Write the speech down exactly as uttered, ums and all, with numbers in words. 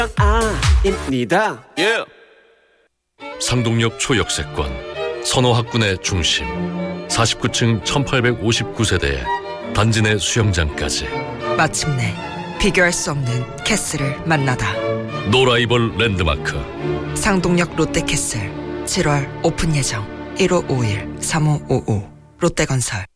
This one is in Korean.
입니다. Yeah. 상동역 초역세권 선호학군의 중심 사십구 층 천팔백오십구 세대에 단지 내 수영장까지 마침내 비교할 수 없는 캐슬을 만나다. 노라이벌 랜드마크 상동역 롯데캐슬 칠월 오픈 예정. 일오오일 삼오오오 롯데건설.